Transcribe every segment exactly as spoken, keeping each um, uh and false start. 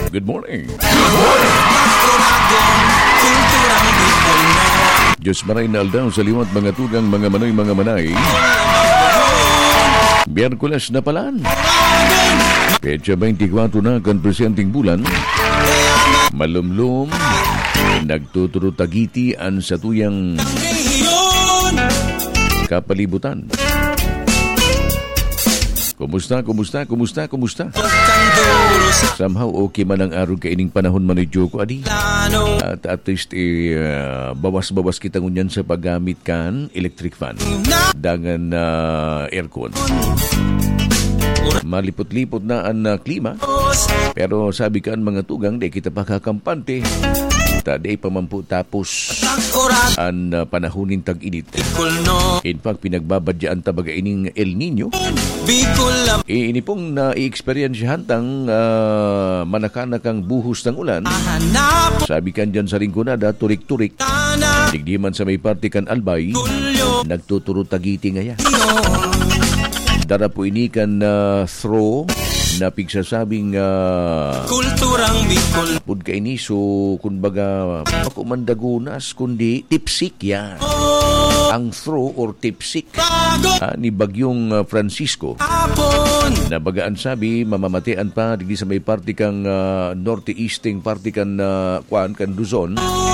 Good morning. Diyos maray na aldaw sa liwat mga tugang mga manoy mga manay. Biyerkules na palan. Petsa twenty-four na kan presenting bulan. Malumlum. Nagtuturutagiti ang sa tuyang kapalibutan. Kumusta, kumusta, kumusta, kumusta? Somehow okay man ang araw kaining panahon man ni Joko, adi. At at least eh, uh, bawas-bawas kita ngunyan sa paggamit kan electric fan. Dangan uh, aircon. Malipot-lipot na ang uh, klima. Pero sabi kan mga tugang, di kita pa kakampante. Taday pamampu tapos ang uh, panahonin tag-init. In fact, pinagbabadyaan tabaga ining El Nino. E, ini pong na-i-experience hantang uh, manakanakang buhos ng ulan. Sabi kan dyan sa Rinconada, turik-turik. Digdi man sa may parte kan Albay, nagtuturo tagiti ngaya. Dara po ini kan uh, throw na pigsasabing uh, kulturang Bicol. Pud kay ni so kumbaga ako mandagunas kundi tipsik yan. Oh. Ang throw or tipsik uh, ni Bagyong uh, Francisco. Apon. Na bagaan sabi mamamatean pa digdi sa may parte kang uh, northeastern parte kan uh, kuan kan Luzon.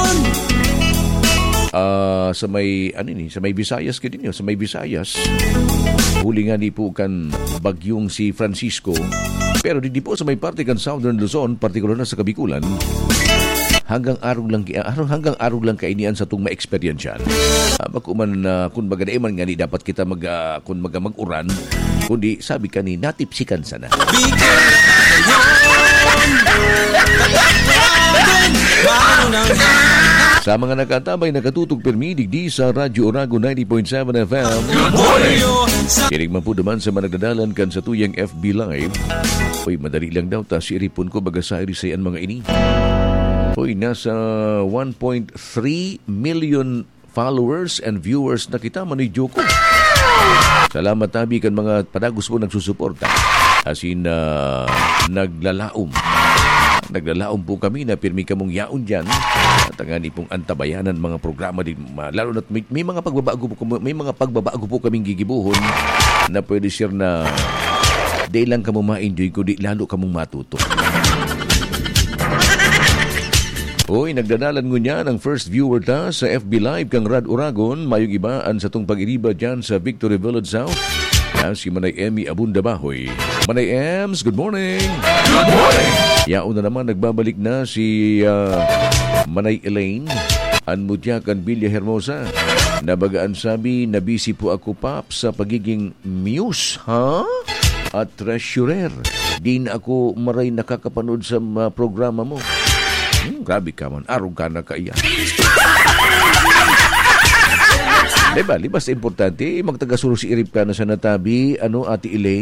Uh, sa may ano ni sa may Visayas kay dinyo sa may Visayas. Huli nga ni po kan bagyong si Francisco. Pero di, di po sa may parte kan Southern Luzon, partikular na sa Kabikulan, hanggang araw lang araw hanggang araw lang kainian sa tung ma-experience yan. Uh, Bakuman uh, kung baga man nga ni dapat kita mag uh, kung maga mag-uran, kundi sabi ka ni natipsikan sana. Sa mga nakatabay, nakatutog permi, digdi sa Radyo Orago ninety point seven F M. Good morning! Kinig man po naman sa managdadalan kan sa tuyang F B Live. Uy, madali lang daw, ta siripon ko baga sa irisayan mga ini. Uy, nasa one point three million followers and viewers na kita man ni Joko. Salamat tabi kan mga padagos po nagsusuporta. Asin uh, naglalaom. Naglalaom po kami na pirmi kamong yaon dyan at ang pong antabayanan mga programa din, lalo na may, may mga pagbabago po may mga pagbabago po kaming gigibuhon na pwede share na di lang kamo ma-enjoy ko, di lalo kamong matuto. Hoy, nagdadalan nyo niya ng first viewer ta sa F B Live kang Rad Oragon, mayong ibaan sa tong pag-iriba dyan sa Victory Village South. Ah, si Manay Emmy Abunda Bahoy. Manay Ems, good morning! Good morning! Yaon na naman, nagbabalik na si uh, Manay Elaine Anmutyakan Villa Hermosa. Nabagaan sabi, nabisi po ako pap sa pagiging muse, ha? At treasurer. Di na ako maray nakakapanood sa uh, programa mo. Hmm, grabe ka man, arog ka na kaya. Diba, libas importante, magtagasuro si Irip ka na sa natabi, ano, Ate Elaine?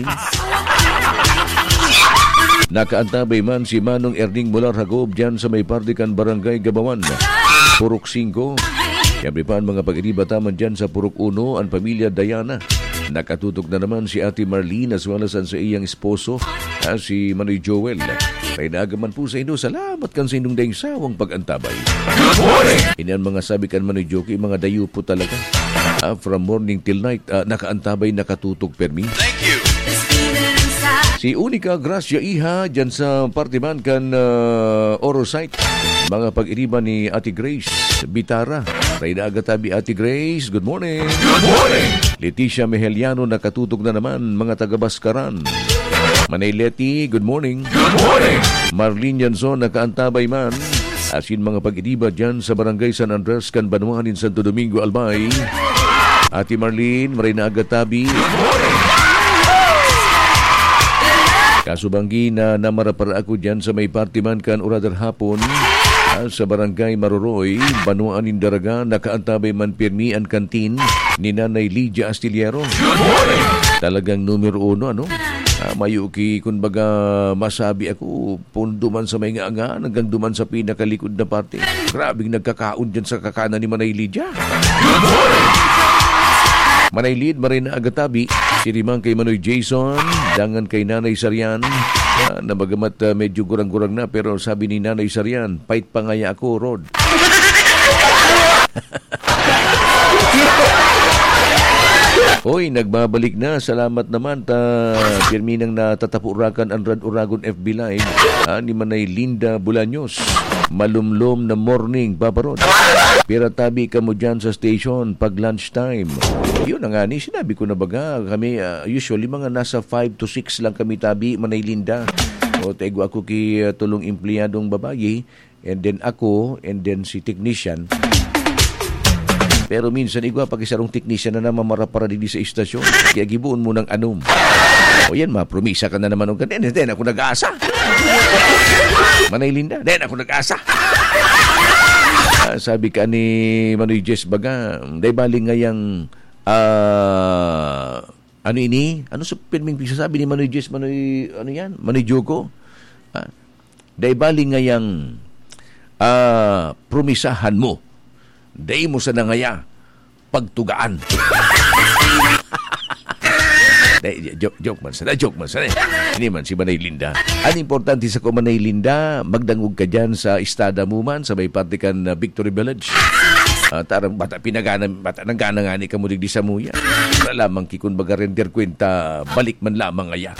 Nakaantabay man si Manong Erning Mular Hagob dyan sa may partikan Barangay Gabawan, Purok five. Siyempre pa ang mga pag-iriba taman dyan sa Purok one, ang pamilya Diana. Nakatutok na naman si Ate Marlene as well as ang sa iyang esposo, ah, si Manoy Joel. May naagaman po sa inyo. Salamat kan sa inyong dayang sawang pag-antabay. Good morning! Ini ang mga sabi kan Manoy Joki, mga dayo po talaga. Ah, from morning till night, ah, nakaantabay, nakatutok permi. Thank you! Si Unica Gracia Iha dyan sa partiman kan uh, Orosite. Mga pag-iriba ni Ate Grace Bitara. Rayna agatabi Ate Grace, good morning. Good morning. Leticia Meheliano nakatutok na naman, mga taga-Baskaran. Manay Leti, good morning. Good morning. Marlene Janson nakaantabay man. Asin mga pag-iriba dyan sa Barangay San Andres kan Banuanin, Santo Domingo, Albay. Ate Marlene, Rayna agatabi. Good morning. Kasubanggi na namarapara ako dyan sa may partiman kan Uradar Hapon sa Barangay Maroroy, Banuan Indaraga, nakaantabay man pirmi ang kantin ni Nanay Lydia Astillero. Talagang numero uno, ano? Uh, mayuki, kung baga masabi ako, pundo man sa may nga-nga, hanggang duman sa pinakalikod na parte. Grabing nagkakaon dyan sa kakana ni Manay Lydia. Manay Lid, Marina Agatabi, sirimang kay Manoy Jason, dangan kay Nanay Sarian, Uh, na bagamat uh, medyo gurang-gurang na, pero sabi ni Nanay Sarian, pait pa ngaya ako, Rod. Hoy, nagbabalik na. Salamat naman ta pirminang natatapurakan ang Rad-Uragon F B Live ah, ni Manay Linda Bulaños. Malumlom na morning, Papa Rod. Pira tabi ka mo dyan sa station pag lunchtime. Yun na nga ni, sinabi ko na baga. Kami uh, usually mga nasa five to six lang kami tabi, Manay Linda. O tego ako ki uh, tulong empleyadong babayi, and then ako, and then si technician. Pero minsan, igwa, pag isarong technician na naman marapara din sa istasyon, kaya gibuon mo ng anum. O yan, mapromisa ka na naman ng ganyan. Den, ako nag-aasa. Manay Linda, den, ako nag-aasa. Ah, sabi ka ni Manoy Jess Baga, day baling ngayang, uh, ano ini? Ano sa filming pisa sabi ni Manoy Jess, Manoy, ano yan? Manoy Joko? Ah, day baling ngayang, uh, promisahan mo. Day mo sa nangaya pagtugaan. Day, joke, joke man sana, joke man sana. Ini man si Manay Linda. Ang importante sa ko, Manay Linda, magdangog ka dyan sa istada mo man, sa may partikan uh, Victory Village. Uh, tarang bata, pinagana, bata, nanggana nga ni kamulig di sa muya. Wala lamang kikun baga render kwenta, balik man lamang aya.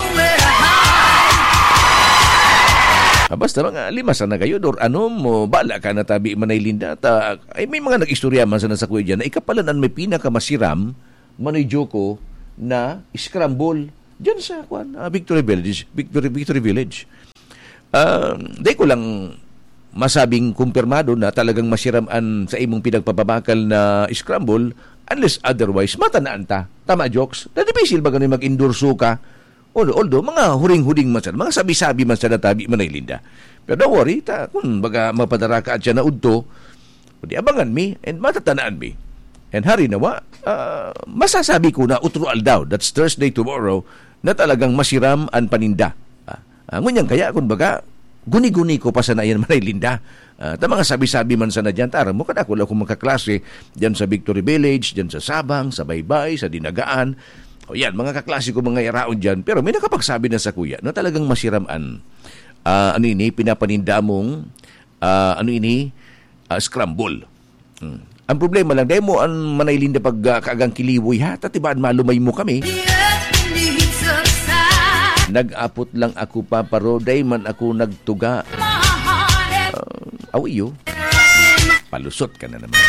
Ah, basta mga limasan na kayo, or ano mo, bala ka na tabi, Manay Linda. Ta, ay, may mga nag-istorya man sa nasa kuya dyan, na ikapalanan may pinakamasiram, Manoy Joko, na scramble dyan sa kwan, uh, Victory Village. Victory, Victory Village. Uh, Dahil ko lang masabing kumpirmado na talagang masiraman sa imong pinagpapabakal na scramble, unless otherwise, matanaan ta. Tama, jokes? Nadipisil ba ganun mag-endorso ka? Although, mga huring-huring man sana, mga sabi-sabi man sana tabi, Manay Linda. Pero don't worry, ta, kung baga mapadara ka at siya na udto, di abangan mi, and matatanaan mi. And hari nawa, uh, masasabi ko na utrual daw, that's Thursday tomorrow, na talagang masiram ang paninda. Uh, uh, ngunyan kaya, kung baga, guni-guni ko pa sana yan, Manay Linda. Uh, ta mga sabi-sabi man sana dyan, tara mo, kada ko lang kung magkaklase, dyan sa Victory Village, dyan sa Sabang, sa Baybay, sa Dinagaan. O yan, mga kaklasiko, mga iraon dyan. Pero may nakapagsabi na sa kuya na talagang masiraman. Uh, ano ini, pinapaninda mong, uh, ano ini, uh, scramble. Hmm. Ang problema lang, dahil mo ang Manay Linda pag uh, kaagang kiliwoy, ha? Tatibaan malumay mo kami. Nag-apot lang ako, Papa Rod, dahil man ako nagtuga. Uh, awiyo. Palusot ka na naman.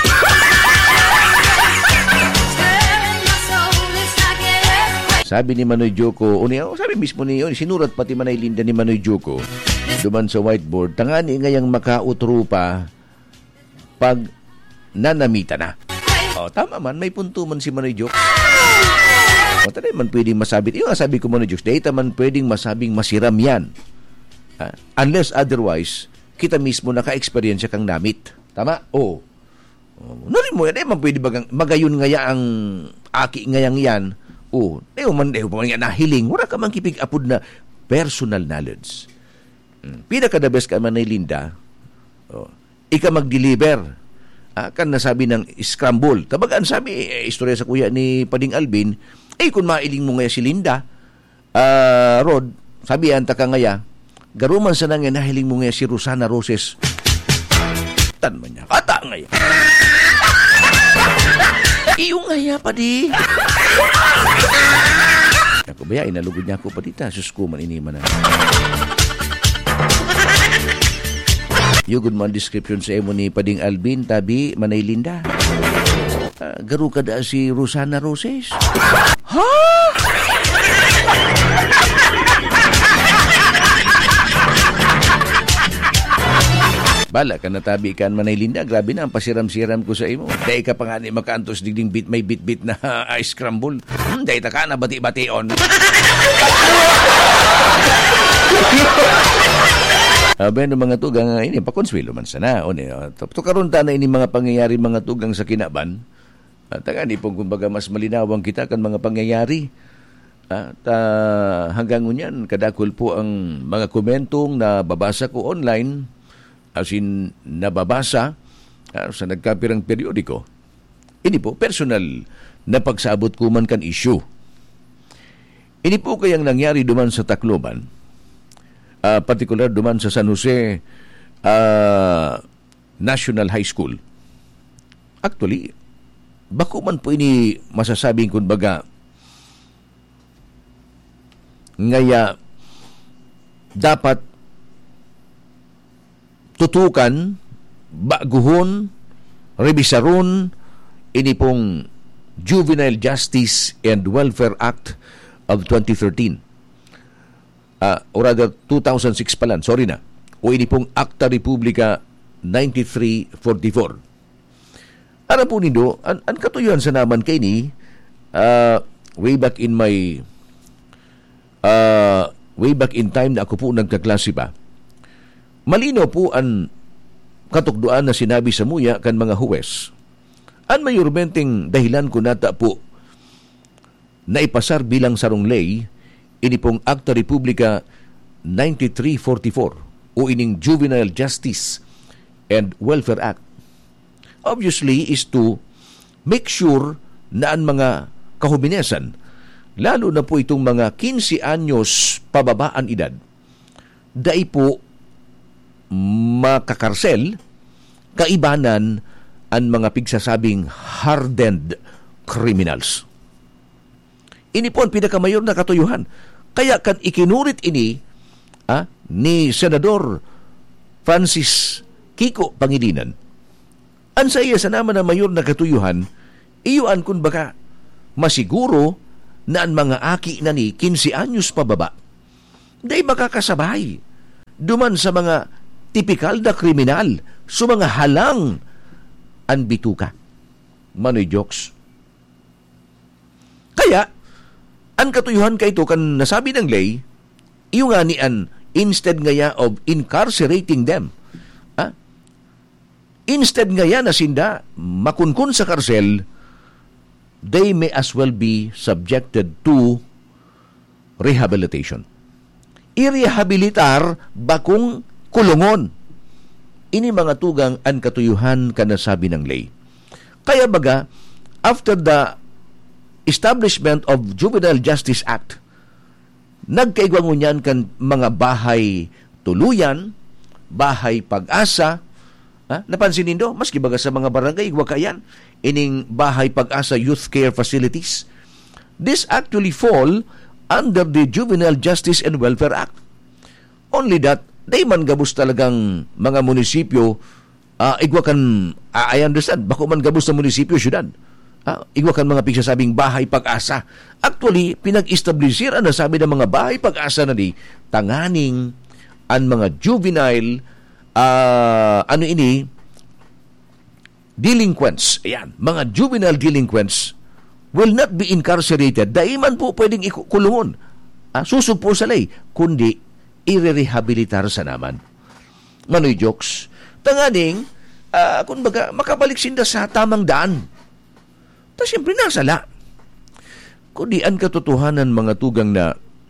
Sabi ni Manoy Joko, o niya, sabi mismo niyo, sinurat pati Manay Linda ni Manoy Joko, duman sa whiteboard, tangani ngayang makautro pa pag nanamita na. O, tama man, may punto man si Manoy Joko. O, tanay man pwedeng masabi, yung sabi ko Manoy Joko, dahil man pwedeng masabing masiram yan. Ha? Unless otherwise, kita mismo naka-experience kang namit. Tama? O. O narin mo yan, eh, man pwede bagang, magayon ngaya ang aki ngayang yan. Oh, dayo man dayo pa nga nahiling, wala ka man kipig apod na personal knowledge. Hmm. Pina ka the best ka, Manay Linda. Oh, ika mag-deliver. Ah, kan nasabi ng scramble. Tabagaan sabi, eh, istorya sa kuya ni Pading Alvin, eh kung mailing mo ngaya si Linda, uh, Rod, sabi anta ka ngaya, garuman sa nangya nahiling mo ngaya si Rosana Roses. Tan man niya, kata ngaya. Iyong ngaya pa di. Ako ba ya, inalugod niya ako pa dita. Sus ko man iniman na. Yung good man description sa emo ni Pading Alvin, tabi, Manay Linda. Uh, garu ka da si Rosana Roses. Ha? Bala ka natabi kan, Manay Linda. Grabe na ang pasiram-siram ko sa imo. Dahil ka pa nga ni makaantos digding bit, may bit-bit na uh, ice crumble. Hmm, dahil ta ka na bati-bation. Aben uh, mga tugang uh, ini pakonsuelo man sana. O uh, to karon ta na ini mga pangyayari mga tugang sa kinaban. At uh, nga ni pong kumbaga mas malinawang kita kan mga pangyayari. At uh, hanggang ngunyan kadakol po ang mga komentong na babasa ko online. As in, nababasa uh, sa nagkapirang periodiko. Ini po, personal na pagsabot ko man kan issue. Ini po kayang nangyari duman sa Tacloban. uh, particular duman sa San Jose uh, National High School. Actually, bako man po ini masasabing kung baga ngaya dapat tutukan, baguhon, rebisaron ini pong Juvenile Justice and Welfare Act of twenty thirteen. Uh, or rather, two thousand six pa lang, sorry na. O ini pong Acta Republica ninety-three forty-four. Ara po nindo, an, an katuyuhan sa naman kay ni, uh, way back in my, uh, way back in time na ako po nagkaklase pa, malino po ang katukduan na sinabi sa muya kan mga huwes. Ang mayurmenteng dahilan ko nata po na ipasar bilang sarong lay ini pong Acta Republica ninety-three forty-four o ining Juvenile Justice and Welfare Act. Obviously is to make sure na ang mga kahubinesan, lalo na po itong mga fifteen anyos pababaan edad, dai po makakarsel kaibanan ang mga pigsasabing hardened criminals. Ini po ang pinakamayor na katuyuhan. Kaya kan ikinurit ini ah, ni Senador Francis Kiko Pangilinan, an sa iya sa naman na mayor na katuyuhan, iyuan kun baka masiguro na ang mga aki na ni fifteen anyos pababa, dahil makakasabay duman sa mga tipikal na kriminal, sa mga halang ang bituka. Manoy jokes. Kaya, ang katuyuhan ka ito kan nasabi ng lay, iyo nga ni an instead ngaya of incarcerating them, ha? Instead ngaya na sinda makunkun sa karsel, they may as well be subjected to rehabilitation. I-rehabilitar bakong kulungon. Ini mga tugang ang katuyuhan kanasabi ng lay. Kaya baga, after the establishment of Juvenile Justice Act, nagkaigwangunyan kan mga bahay tuluyan, bahay pag-asa. Ha? Napansin nindo, maski baga sa mga barangay, igwa kayan, ining bahay pag-asa youth care facilities. This actually fall under the Juvenile Justice and Welfare Act. Only that, day man gabus talagang mga munisipyo, uh, igwa kan, uh, I understand, bako man gabus sa munisipyo, syudad. Uh, igwa kan mga pigsasabing bahay pag-asa. Actually, pinag-establisir ang nasabi ng mga bahay pag-asa na di, tanganing ang mga juvenile, uh, ano ini, delinquents, ayan, mga juvenile delinquents will not be incarcerated. Dahil man po pwedeng ikulungon. Uh, susugpo sa lay, kundi i-rehabilitar sa naman. Manoy jokes. Tanganing, uh, kung baga, makabalik sinda sa tamang daan. Ta siyempre nasala. Kundi ang katotohanan mga tugang na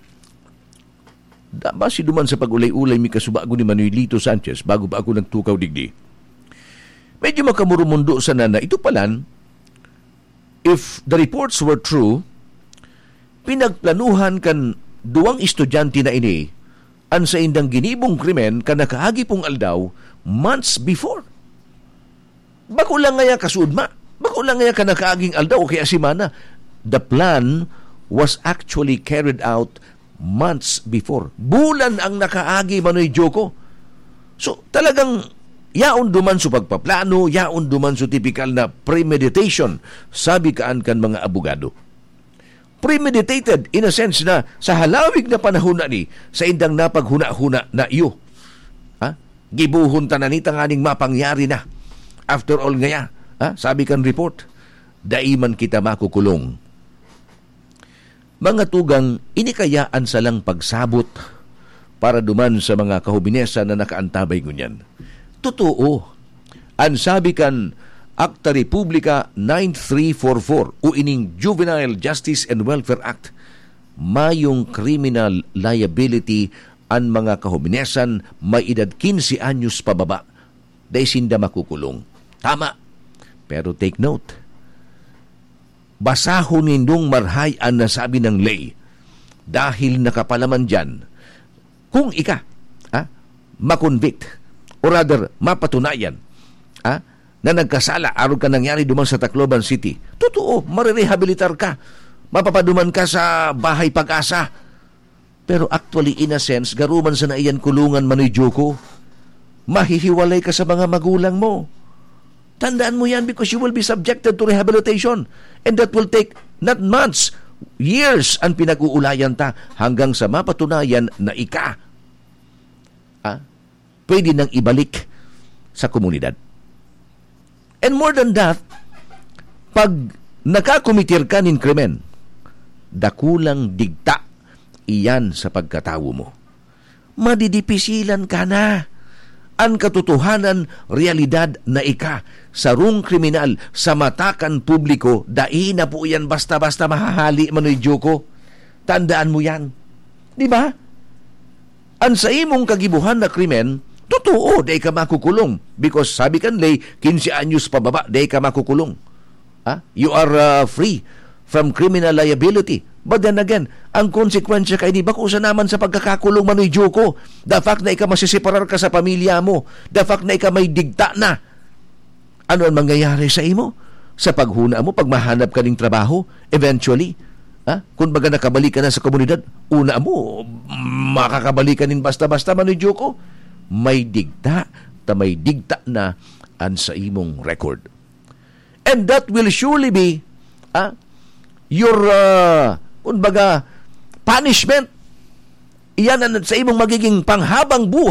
daba si duman sa pag-ulay-ulay mi kasubago ni Manuelito Sanchez bago pa ako nagtukaw digdi. Medyo makamurumundo sa nana. Ito palan, if the reports were true, pinagplanuhan kan duwang estudyante na ini an sa indang ginibong krimen ka nakaagi pong aldaw months before. Bako lang ngaya kasuudma. Bako lang ngaya ka nakaaging aldaw o kaya simana. The plan was actually carried out months before. Bulan ang nakaagi, Manoy Joko. So talagang yaon duman sa pagpaplano, yaon duman sa typical na premeditation, sabi kaan kan mga abogado. Premeditated in a sense na sa halawig na panahon na ni sa indang napaghuna-huna na iyo. Ha? Gibuhon ta na ni tanganing mapangyari na. After all ngaya, ha? Sabi kan report, daiman kita makukulong. Mga tugang, inikayaan sa lang pagsabot para duman sa mga kahubinesa na nakaantabay ngunyan. Totoo, ang sabi kan Acta Republica ninety-three forty-four o ining Juvenile Justice and Welfare Act, mayong criminal liability ang mga kahubinesan may edad fifteen anyos pababa dahil sinda makukulong. Tama. Pero take note, basahon nindong marhay ang nasabi ng lay dahil nakapalaman dyan kung ika makonvict o rather mapatunayan ah, na nagkasala aron ka nangyari duman sa Tacloban City, totoo, marirehabilitar ka, mapapaduman ka sa bahay pag-asa. Pero actually, in a sense, garuman sa naiyan kulungan manidyo mahihiwalay ka sa mga magulang mo. Tandaan mo yan because you will be subjected to rehabilitation. And that will take not months, years ang pinag-uulayan ta hanggang sa mapatunayan na ika ah, pwede nang ibalik sa komunidad. And more than that, pag nakakumitir ka nin krimen, dakulang digta iyan sa pagkatawo mo. Madidipisilan ka na. Ang katotohanan, realidad na ika, sarong kriminal, sa matakan publiko, dai na po yan basta-basta mahahali manidyo ko. Tandaan mo yan. Di ba? Ang sa imong kagibuhan na krimen, totoo, dai ka makukulong. Because sabi kan lay, fifteen anyos pababa, dai ka makukulong. Ha? You are uh, free from criminal liability. But then again, ang konsekwensya kay di ba kusa naman sa pagkakakulong manidyo ko? The fact na ika masisiparar ka sa pamilya mo, the fact na ika may digta na. Ano ang mangyayari sa imo? Sa paghuna mo, pag mahanap ka ng trabaho, eventually, ha? Kung baga nakabalik ka na sa komunidad, una mo, makakabalik ka nin basta-basta manidyo ko. May digta, ta may digta na ang sa imong record. And that will surely be ah, your uh, kumbaga punishment. Iyan ang sa imong magiging panghabang buhay